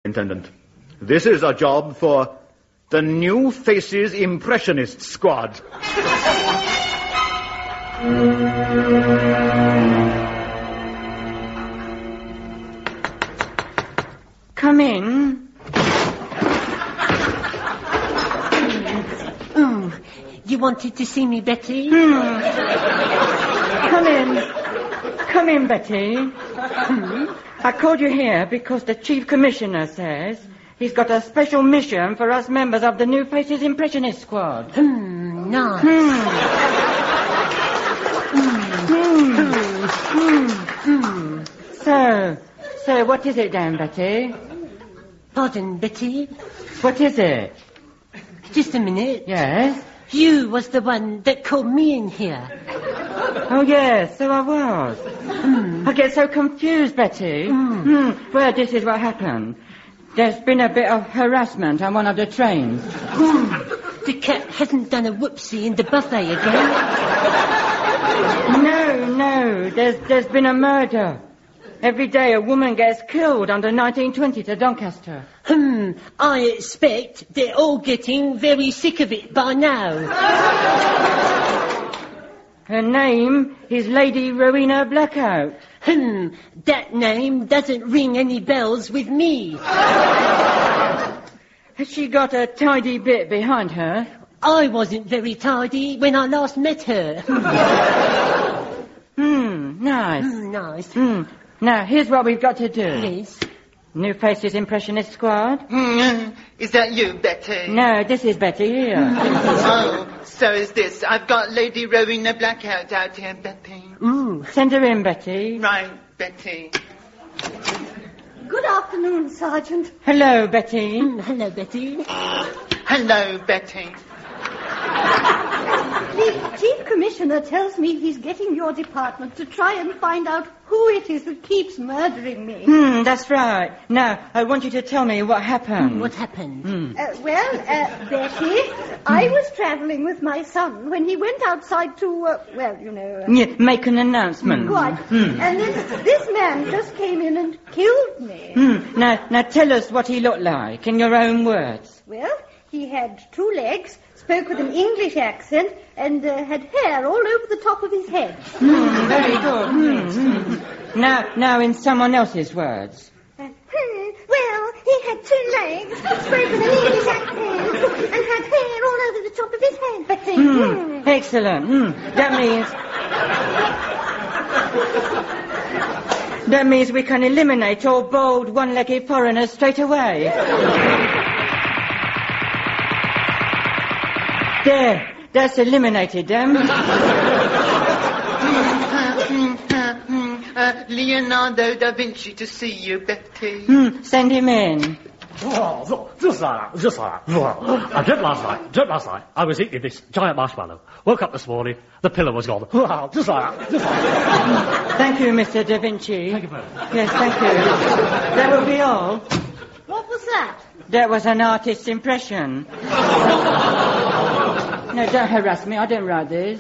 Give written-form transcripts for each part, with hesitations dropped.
Attendant, this is a job for the New Faces Impressionist Squad. Come in. You wanted to see me, Betty? Come in. Come in, Betty. I called you here because the Chief Commissioner says he's got a special mission for us members of the New Faces Impressionist Squad. Nice. So what is it then, Betty? Pardon, Betty? What is it? Just a minute. Yes? You was the one that called me in here. Oh, yes, so I was. I get so confused, Betty. Well, this is what happened. There's been a bit of harassment on one of the trains. The cat hasn't done a whoopsie in the buffet again? No. There's been a murder. Every day a woman gets killed on the 1920 to Doncaster. I expect they're all getting very sick of it by now. Her name is Lady Rowena Blackout. That name doesn't ring any bells with me. Has she got a tidy bit behind her? I wasn't very tidy when I last met her. Nice. Nice. Now, here's what we've got to do. Yes. New Faces Impressionist Squad? Is that you, Betty? No, this is Betty here. Oh, so is this. I've got Lady Rowena Blackout out here, Betty. Send her in, Betty. Right, Betty. Good afternoon, Sergeant. Hello, Betty. Hello, Betty. Hello, Betty. The Chief Commissioner tells me he's getting your department to try and find out who it is that keeps murdering me. That's right. Now, I want you to tell me what happened. What happened? Betty, I was travelling with my son when he went outside to, Make an announcement. Quite. And then this man just came in and killed me. Now tell us what he looked like, in your own words. Well, he had 2 legs, spoke with an English accent, and had hair all over the top of his head. Very good. Now in someone else's words. Well, he had 2 legs, spoke with an English accent, and had hair all over the top of his head. Betty. Excellent. That means we can eliminate all bold, one-legged foreigners straight away. There, that's eliminated them. Leonardo da Vinci to see you, Betty. Send him in. Just like that. I dreamt last night. I was eating this giant marshmallow. Woke up this morning, the pillow was gone. Just like that. Thank you, Mr. Da Vinci. Thank you very much. Yes, thank you. That will be all. What was that? That was an artist's impression. No, don't harass me. I didn't write this.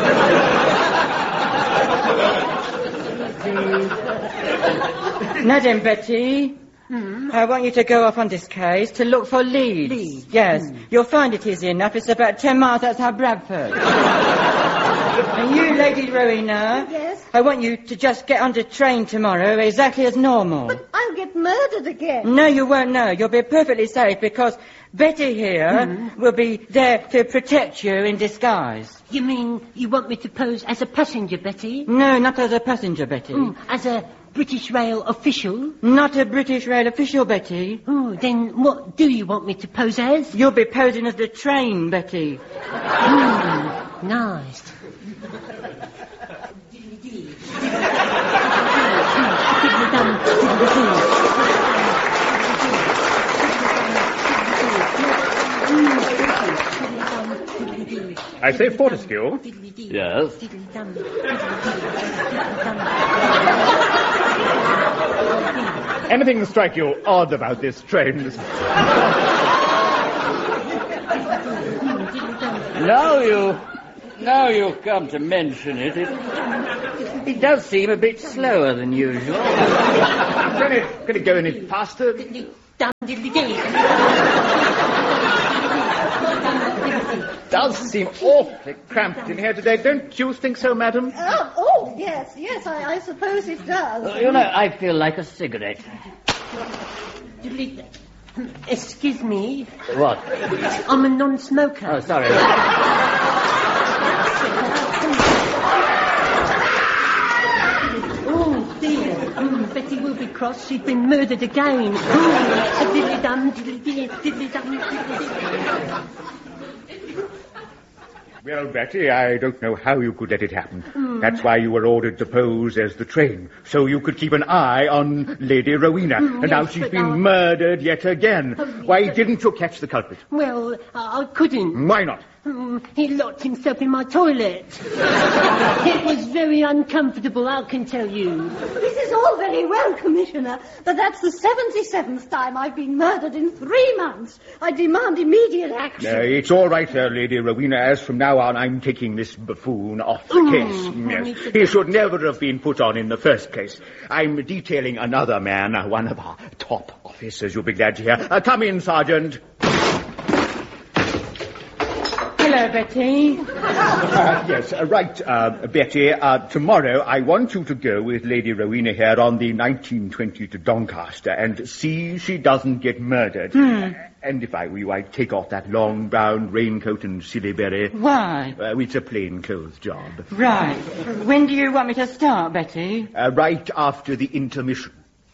Now then, Betty. I want you to go off on this case to look for leads. Yes, you'll find it easy enough. It's about 10 miles outside Bradford. And you, Lady Rowena, Yes? I want you to just get on the train tomorrow exactly as normal. But I'll get murdered again. No, you won't know. You'll be perfectly safe because Betty here will be there to protect you in disguise. You mean you want me to pose as a passenger, Betty? No, not as a passenger, Betty. As a British Rail official? Not a British Rail official, Betty. Then what do you want me to pose as? You'll be posing as the train, Betty. Nice. I say, Fortescue. Yes? Anything strike you odd about this train? Now you come to mention it, it does seem a bit slower than usual. Can it go any faster? Dum-diddly-dee. Does seem awfully cramped in here today, don't you think so, madam? Yes, I suppose it does. You know, I feel like a cigarette. Excuse me. What? I'm a non-smoker. Oh, sorry. Oh, dear. Betty will be cross. She's been murdered again. Diddly-dum, diddly-dee, diddly-dum, diddly-dee. Well, Betty, I don't know how you could let it happen. That's why you were ordered to pose as the train, so you could keep an eye on Lady Rowena. And now yes, she's but been murdered yet again. Why didn't you catch the culprit? Well, I couldn't. Why not? He locked himself in my toilet. It was very uncomfortable, I can tell you. This is all very well, Commissioner, but that's the 77th time I've been murdered in 3 months. I demand immediate action. It's all right, Lady Rowena. As from now on, I'm taking this buffoon off the case. Yes. He should never have been put on in the first place. I'm detailing another man, one of our top officers, you'll be glad to hear. Come in, Sergeant. Hello, Betty. Yes, right, Betty. Tomorrow I want you to go with Lady Rowena here on the 1920 to Doncaster and see she doesn't get murdered. And if I were you, I'd take off that long brown raincoat and silly berry. Why? It's a plain clothes job. Right. When do you want me to start, Betty? Right after the intermission.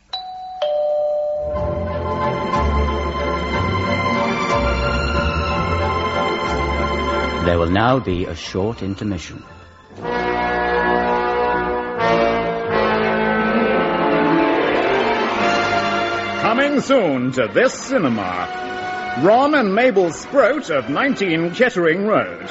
There will now be a short intermission. Coming soon to this cinema, Ron and Mabel Sprout of 19 Kettering Road.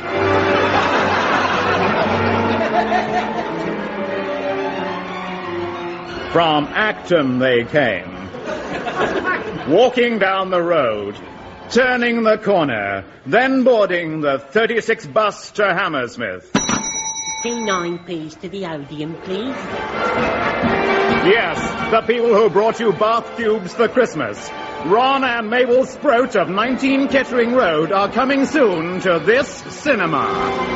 From Acton they came, walking down the road, turning the corner, then boarding the 36 bus to Hammersmith. D9, please, to the Odeon, please. Yes, the people who brought you bath tubes for Christmas. Ron and Mabel Sprout of 19 Kettering Road are coming soon to this cinema.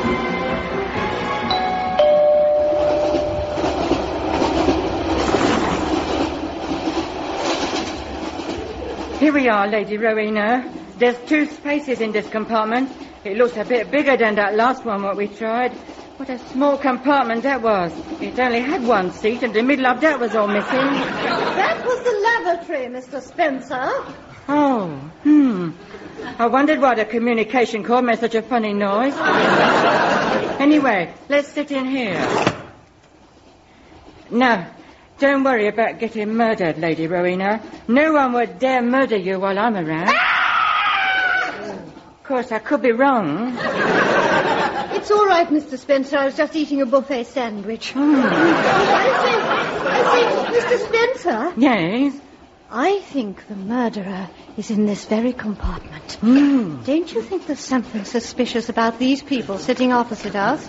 Here we are, Lady Rowena. There's 2 spaces in this compartment. It looks a bit bigger than that last one what we tried. What a small compartment that was. It only had 1 seat and the middle of that was all missing. That was the lavatory, Mr. Spencer. Oh, I wondered why the communication cord made such a funny noise. Anyway, let's sit in here. Now, don't worry about getting murdered, Lady Rowena. No one would dare murder you while I'm around. Of course, I could be wrong. It's all right, Mr. Spencer. I was just eating a buffet sandwich. I say, Mr. Spencer. Yes? I think the murderer is in this very compartment. Don't you think there's something suspicious about these people sitting opposite us?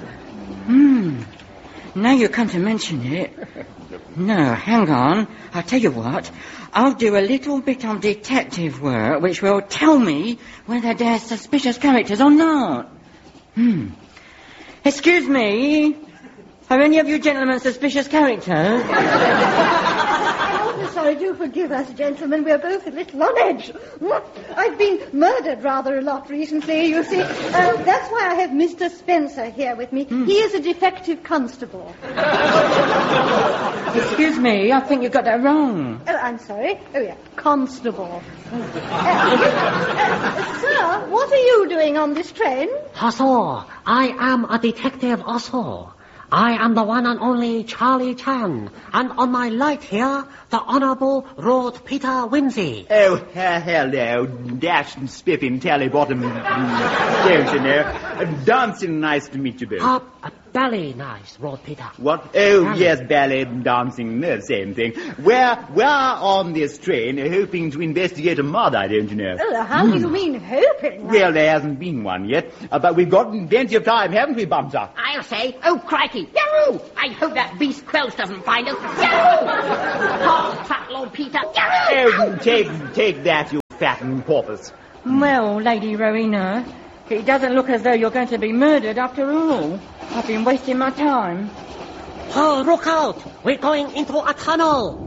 Now you come to mention it. No, hang on. I'll tell you what. I'll do a little bit of detective work which will tell me whether they're suspicious characters or not. Excuse me. Are any of you gentlemen suspicious characters? Oh, sorry, do forgive us, gentlemen. We're both a little on edge. I've been murdered rather a lot recently, you see. That's why I have Mr. Spencer here with me. He is a defective constable. Excuse me, I think you got that wrong. Oh, I'm sorry. Oh, yeah, constable. Sir, what are you doing on this train? Also, I am a detective also. I am the one and only Charlie Chan. And on my right here, the Honourable Lord Peter Wimsey. Oh, hello, dashing, spiffing, tally-bottom, don't you know. Dancing, nice to meet you both. ballet knives, Lord Peter. What? Oh, yes, ballet and dancing, the same thing. We're on this train hoping to investigate a murder, don't you know? Oh, how do you mean hoping? Well, there hasn't been one yet, but we've got plenty of time, haven't we, Bumter? I'll say, oh, crikey, Yaroo! I hope that beast Quelch doesn't find us. Yaroo! Oh, fat Lord Peter, Yaroo! Oh, take that, you fattened porpoise. Well, Lady Rowena, it doesn't look as though you're going to be murdered after all. I've been wasting my time. Oh, look out! We're going into a tunnel.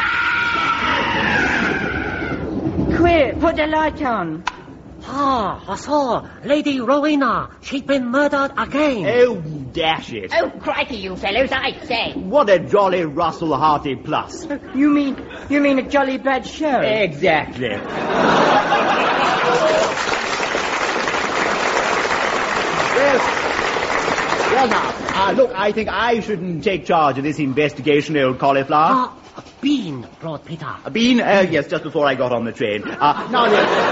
Quick, put the light on. Ah, I saw Lady Rowena. She'd been murdered again. Oh, dash it. Oh, crikey, you fellows, I say. What a jolly Russell Harty plus. You mean a jolly bad show? Exactly. Well now, look, I think I shouldn't take charge of this investigation, old cauliflower. A bean, Lord Peter. A bean? Yes, just before I got on the train. Now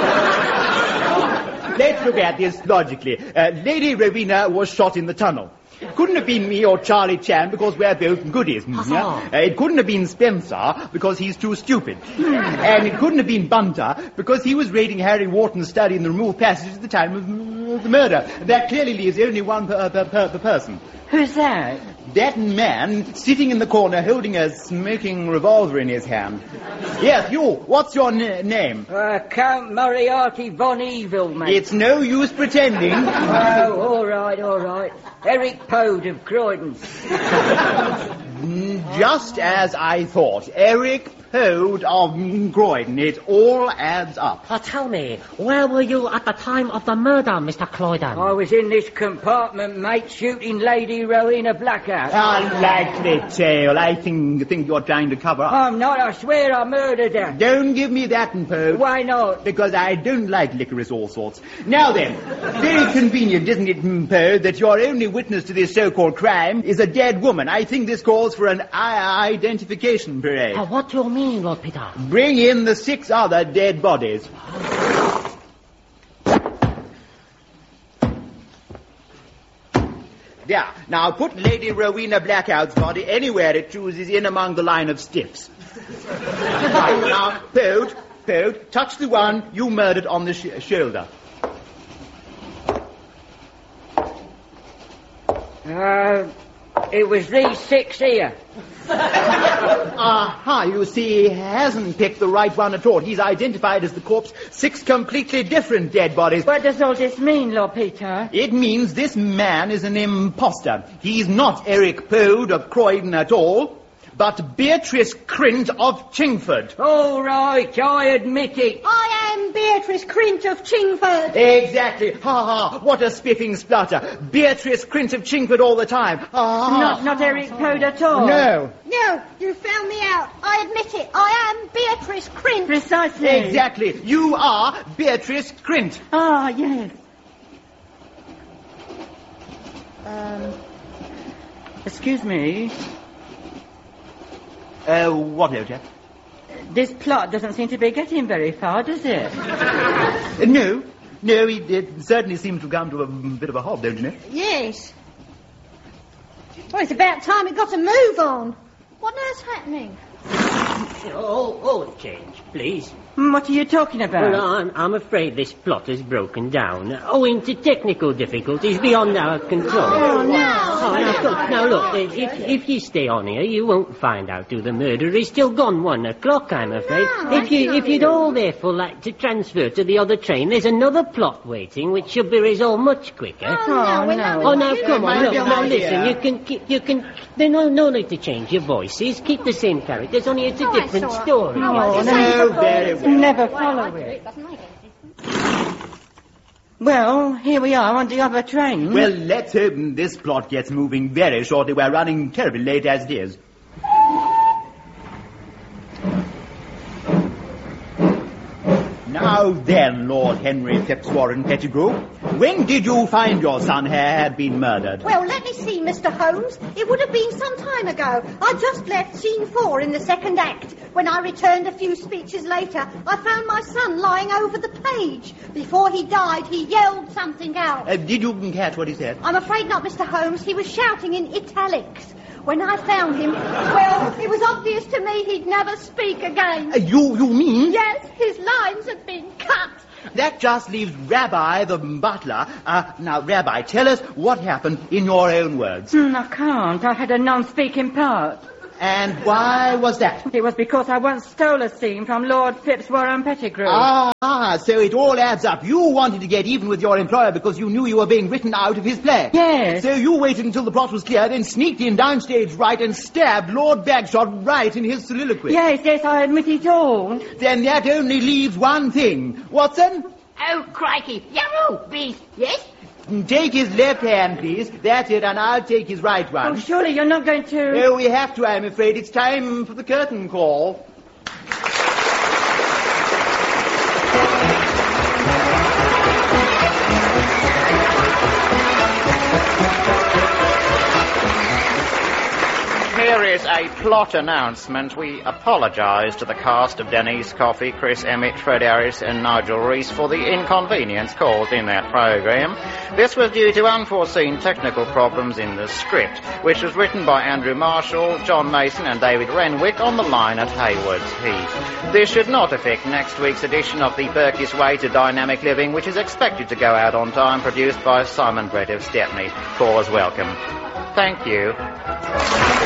let's look at this logically. Lady Rowena was shot in the tunnel. Couldn't have been me or Charlie Chan because we're both goodies. It couldn't have been Spencer because he's too stupid. And it couldn't have been Bunter because he was raiding Harry Wharton's study in the removed passage at the time of the murder. That clearly leaves only one per person. Who's that? That man sitting in the corner holding a smoking revolver in his hand. Yes, you. What's your name? Count Moriarty von Evil, mate. It's no use pretending. Oh, all right. Eric Pode of Croydon. Just as I thought. Eric Pode of Croydon. It all adds up. Tell me, where were you at the time of the murder, Mr. Croydon? I was in this compartment, mate, shooting Lady Rowena Blackout. Unlikely tale. I think you're trying to cover up. I'm not. I swear I murdered her. Don't give me that, Pode. Why not? Because I don't like licorice all sorts. Now then, very convenient, isn't it, Pode, that your only witness to this so-called crime is a dead woman. I think this calls for an identification parade. What do you mean, Lord Peter? Bring in the 6 other dead bodies. Yeah, now put Lady Rowena Blackout's body anywhere it chooses in among the line of stiffs. Right, now, Pode, touch the one you murdered on the shoulder. It was these 6 here. You see, he hasn't picked the right one at all. He's identified as the corpse 6 completely different dead bodies. What does all this mean, Lord Peter? It means this man is an imposter. He's not Eric Pode of Croydon at all, but Beatrice Crint of Chingford. All right, I admit it. I am Beatrice Crint of Chingford. Exactly. What a spiffing splutter. Beatrice Crint of Chingford all the time. Not Eric Pode at all. No. No, you found me out. I admit it. I am Beatrice Crint. Precisely. Exactly. You are Beatrice Crint. Ah, yes. Excuse me. What, old chap? This plot doesn't seem to be getting very far, does it? No, it certainly seems to have come to a bit of a halt, don't you know? Yes. Well, it's about time it got a move on. What on earth's happening? Change, please. What are you talking about? Well, I'm afraid this plot has broken down, owing to technical difficulties beyond our control. Oh, no. Now, look, if you stay on here, you won't find out who the murderer is till gone 1 o'clock, I'm afraid. No, if you'd all therefore like to transfer to the other train, there's another plot waiting, which should be resolved much quicker. No. Now, come on, look, now listen, idea. you can, there's no need to change your voices, keep the same characters, only it's a different story. Very well. Never follow it. Well, here we are on the other train. Well, let's hope this plot gets moving very shortly. We're running terribly late as it is. Now Now then, Lord Henry Fitzwarren Pettigrew, when did you find your son had been murdered? Well, let me see, Mr. Holmes. It would have been some time ago. I just left scene 4 in the second act. When I returned a few speeches later, I found my son lying over the page. Before he died, he yelled something out. Did you catch what he said? I'm afraid not, Mr. Holmes. He was shouting in italics. When I found him, well, it was obvious to me he'd never speak again. You mean? Yes, his lines had been cut. That just leaves Rabbi the butler. Now, Rabbi, tell us what happened in your own words. I can't. I had a non-speaking part. And why was that? It was because I once stole a scene from Lord Fitzwarren Pettigrew. So it all adds up. You wanted to get even with your employer because you knew you were being written out of his play. Yes. So you waited until the plot was clear, then sneaked in downstage right and stabbed Lord Bagshot right in his soliloquy. Yes, I admit it all. Then that only leaves one thing. Watson? Oh, crikey. Yarrow, beast. Yes? Take his left hand, please. That's it, and I'll take his right one. Oh, surely you're not going to... Oh, we have to, I'm afraid. It's time for the curtain call. Here is a plot announcement. We apologise to the cast of Denise Coffey, Chris Emmett, Fred Harris and Nigel Reese for the inconvenience caused in that programme. This was due to unforeseen technical problems in the script, which was written by Andrew Marshall, John Mason and David Renwick on the line at Haywards Heath. This should not affect next week's edition of the Burkitt's Way to Dynamic Living, which is expected to go out on time, produced by Simon Brett of Stepney. Callers welcome. Thank you.